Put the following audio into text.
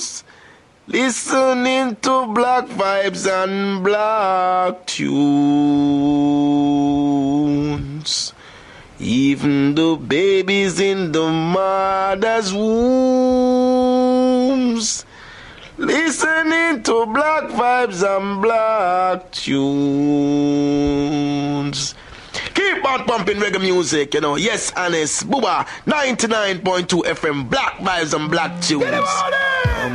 house, listening to black vibes and black tunes. Even the babies in the mother's wombs, listening to black vibes and black tunes. Keep on pumping reggae music, you know. Yes, honest. Booba, 99.2 FM, black vibes and black tunes.